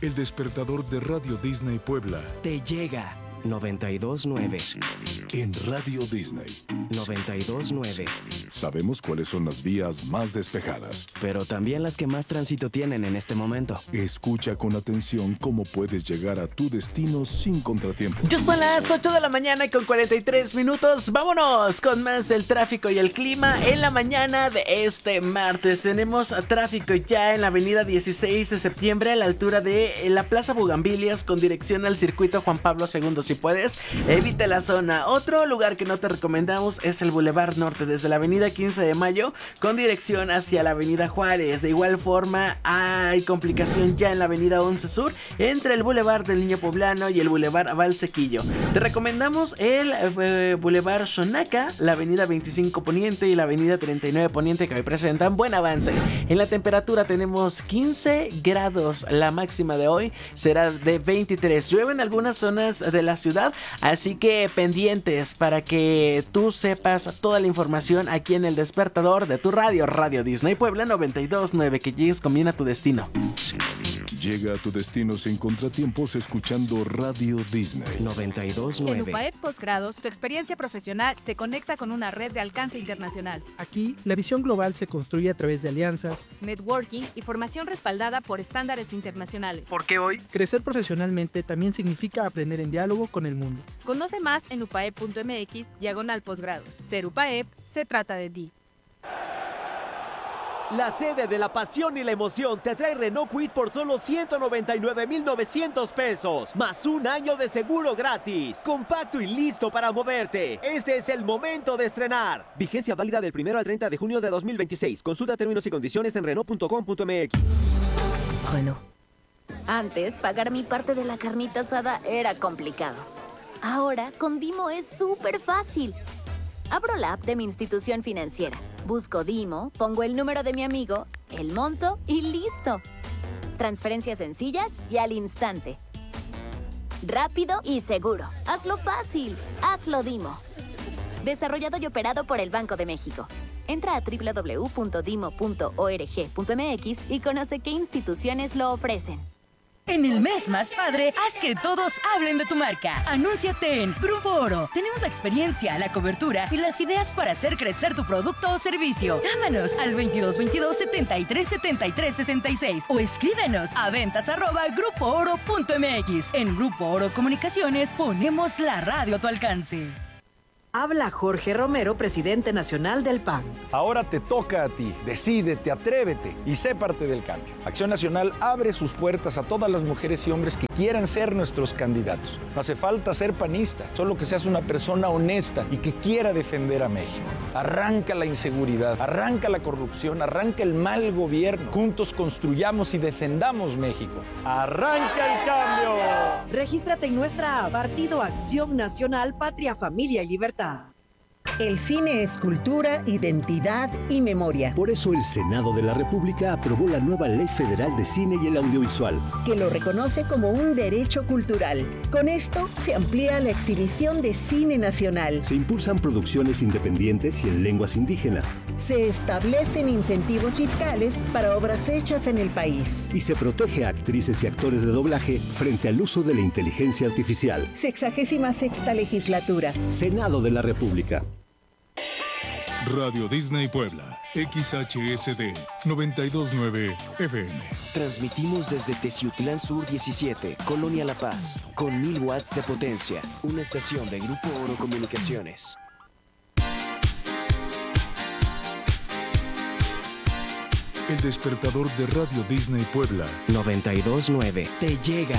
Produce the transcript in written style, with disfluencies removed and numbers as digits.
El despertador de Radio Disney Puebla. Te llega 92.9. En Radio Disney 92.9. Sabemos cuáles son las vías más despejadas, pero también las que más tránsito tienen en este momento. Escucha con atención cómo puedes llegar a tu destino sin contratiempos. Ya son las 8 de la mañana con 43 minutos. Vámonos con más del tráfico y el clima. En la mañana de este martes tenemos tráfico ya en la avenida 16 de septiembre a la altura de la Plaza Bugambilias con dirección al circuito Juan Pablo II. Si puedes, evita la zona. Otro lugar que no te recomendamos es el Boulevard Norte desde la avenida 15 de Mayo con dirección hacia la avenida Juárez. De igual forma hay complicación ya en la avenida 11 Sur entre el Boulevard del Niño Poblano y el Boulevard Valsequillo. Te recomendamos el Boulevard Xonaca, la avenida 25 Poniente y la avenida 39 Poniente, que hoy presentan buen avance. En la temperatura tenemos 15 grados, la máxima de hoy será de 23. Llueve en algunas zonas de la ciudad, así que pendientes para que tú sepas toda la información aquí en el despertador de tu radio, Radio Disney Puebla 92.9, que llegues con bien a tu destino. Llega a tu destino sin contratiempos escuchando Radio Disney 92.9. En UPAEP Postgrados, tu experiencia profesional se conecta con una red de alcance internacional. Aquí, la visión global se construye a través de alianzas, networking y formación respaldada por estándares internacionales. Porque hoy, crecer profesionalmente también significa aprender en diálogo con el mundo. Conoce más en upaep.mx/posgrados. Ser UPAEP se trata de ti. La sede de la pasión y la emoción te trae Renault Kwid por solo 199,900 pesos, más un año de seguro gratis. Compacto y listo para moverte. Este es el momento de estrenar. Vigencia válida del 1 al 30 de junio de 2026. Consulta términos y condiciones en Renault.com.mx. Renault. Antes, pagar mi parte de la carnita asada era complicado. Ahora, con Dimo es súper fácil. Abro la app de mi institución financiera, busco Dimo, pongo el número de mi amigo, el monto y ¡listo! Transferencias sencillas y al instante. Rápido y seguro. Hazlo fácil. Hazlo Dimo. Desarrollado y operado por el Banco de México. Entra a www.dimo.org.mx y conoce qué instituciones lo ofrecen. En el mes más padre, haz que todos hablen de tu marca. Anúnciate en Grupo Oro. Tenemos la experiencia, la cobertura y las ideas para hacer crecer tu producto o servicio. Llámanos al 2222-737366 o escríbenos a ventas@grupooro.mx. En Grupo Oro Comunicaciones ponemos la radio a tu alcance. Habla Jorge Romero, presidente nacional del PAN. Ahora te toca a ti. Decídete, atrévete y sé parte del cambio. Acción Nacional abre sus puertas a todas las mujeres y hombres que quieran ser nuestros candidatos. No hace falta ser panista, solo que seas una persona honesta y que quiera defender a México. Arranca la inseguridad, arranca la corrupción, arranca el mal gobierno. Juntos construyamos y defendamos México. ¡Arranca el cambio! Regístrate en nuestra app, Partido Acción Nacional, Patria, Familia y Libertad. El cine es cultura, identidad y memoria. Por eso el Senado de la República aprobó la nueva Ley Federal de Cine y el Audiovisual, que lo reconoce como un derecho cultural. Con esto se amplía la exhibición de cine nacional. Se impulsan producciones independientes y en lenguas indígenas. Se establecen incentivos fiscales para obras hechas en el país. Y se protege a actrices y actores de doblaje frente al uso de la inteligencia artificial. 66ª legislatura. Senado de la República. Radio Disney Puebla, XHSD 92.9 FM. Transmitimos desde Teciutlán Sur 17, Colonia La Paz, con 1000 watts de potencia, una estación de Grupo Oro Comunicaciones. El despertador de Radio Disney Puebla 92.9 te llega.